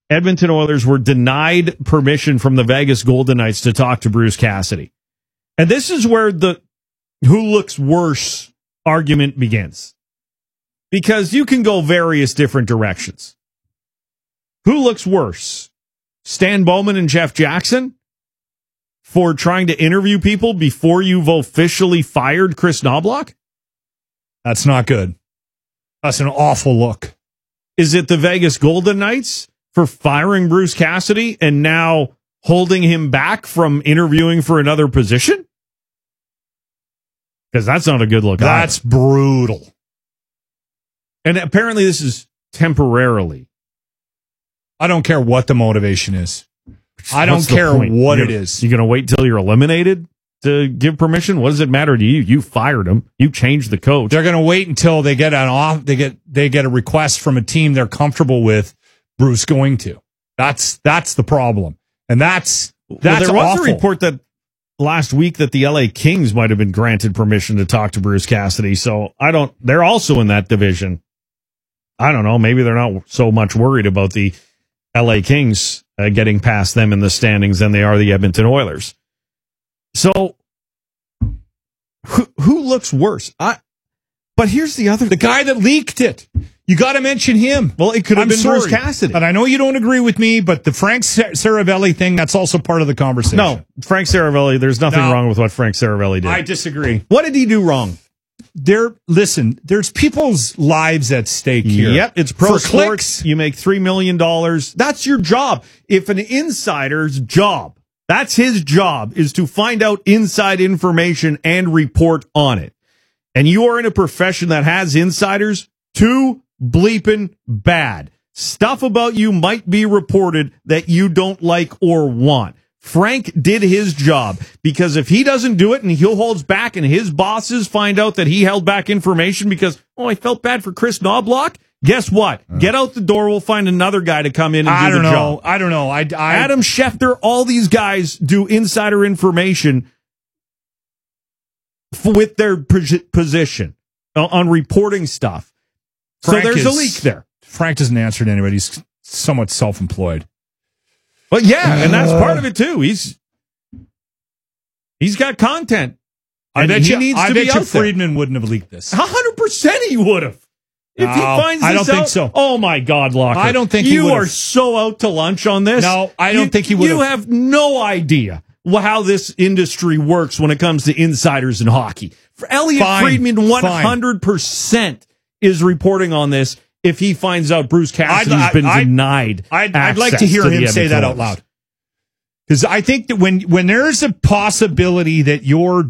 Edmonton Oilers were denied permission from the Vegas Golden Knights to talk to Bruce Cassidy. And this is where the who looks worse argument begins. Because you can go various different directions. Who looks worse? Stan Bowman and Jeff Jackson for trying to interview people before you've officially fired Chris Knobloch? That's not good. That's an awful look. Is it the Vegas Golden Knights for firing Bruce Cassidy and now holding him back from interviewing for another position? Because that's not a good look. That's brutal. And apparently this is temporarily. I don't care what the motivation is. I don't care what it is. You going to wait till you're eliminated to give permission? What does it matter to you? You fired him. You changed the coach. They're going to wait until they get they get a request from a team they're comfortable with Bruce going to. That's the problem. And that's there was awful. a report that last week that the LA Kings might have been granted permission to talk to Bruce Cassidy. So they're also in that division. I don't know. Maybe they're not so much worried about the LA Kings getting past them in the standings than they are the Edmonton Oilers. So who looks worse? But here's the guy that leaked it. You got to mention him. Well, it could have been Bruce Cassidy. And I know you don't agree with me, but the Frank Saravelli thing, that's also part of the conversation. No, Frank Saravelli, there's nothing wrong with what Frank Saravelli did. I disagree. What did he do wrong? There's people's lives at stake here. Yep, it's pro For sports. clicks. You make $3 million. That's your job. If an insider's job, that's his job, is to find out inside information and report on it. And you are in a profession that has insiders, too bleeping bad. Stuff about you might be reported that you don't like or want. Frank did his job, because if he doesn't do it and he holds back and his bosses find out that he held back information because, I felt bad for Chris Knobloch, guess what? Get out the door. We'll find another guy to come in and do the job. I don't know. Adam Schefter, all these guys do insider information with their position on reporting stuff. So there's a leak there. Frank doesn't answer to anybody. He's somewhat self-employed. But yeah, and that's part of it too. He's got content. I bet you Friedman wouldn't have leaked this. 100% he would have. If he finds this I don't out, think so. Oh my God, Locker. I don't think he you are so out to lunch on this. No, I don't think he would. You have no idea how this industry works when it comes to insiders in hockey. For Elliot Friedman, 100% is reporting on this. If he finds out Bruce Cassidy's been denied, I'd like to hear him say that out loud. Because I think that when there's a possibility that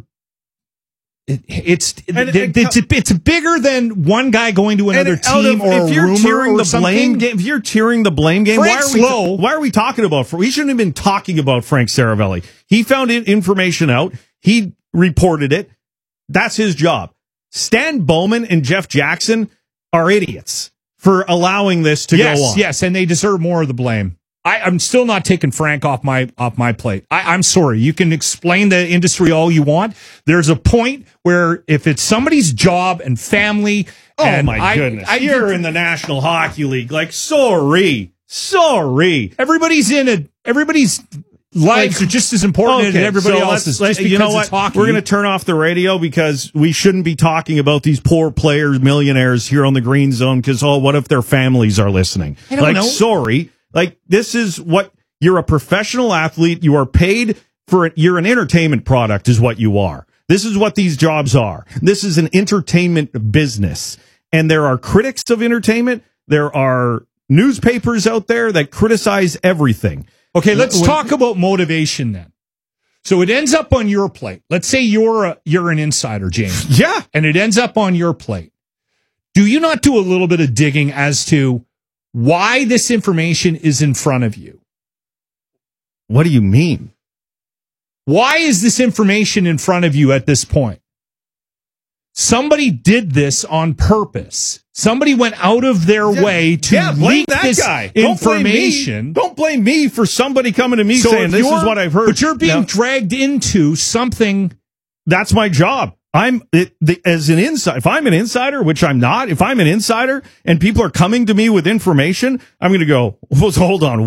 it's bigger than one guy going to another team or a rumor or something. If you're cheering the blame game, why are we talking about? We shouldn't have been talking about Frank Saravelli. He found information out. He reported it. That's his job. Stan Bowman and Jeff Jackson are idiots for allowing this to go on. Yes, and they deserve more of the blame. I'm still not taking Frank off my plate. I'm sorry. You can explain the industry all you want. There's a point where if it's somebody's job and family, goodness, you're in the National Hockey League. Like, sorry. Everybody's in it. Everybody's lives are just as important as everybody else's. You know what? We're going to turn off the radio because we shouldn't be talking about these poor players, millionaires here on the Green Zone. Because what if their families are listening? I don't know. Sorry. This is what you're a professional athlete. You are paid for it. You're an entertainment product is what you are. This is what these jobs are. This is an entertainment business. And there are critics of entertainment. There are newspapers out there that criticize everything. Okay, let's talk about motivation then. So it ends up on your plate. Let's say you're an insider, James. Yeah. And it ends up on your plate. Do you not do a little bit of digging as to why this information is in front of you? What do you mean? Why is this information in front of you at this point? Somebody did this on purpose. Somebody went out of their way to leak this information. Don't blame me for somebody coming to me saying this is what I've heard. But you're being dragged into something. That's my job. As an insider. If I'm an insider, which I'm not, if I'm an insider and people are coming to me with information, I'm going to go, well, hold on.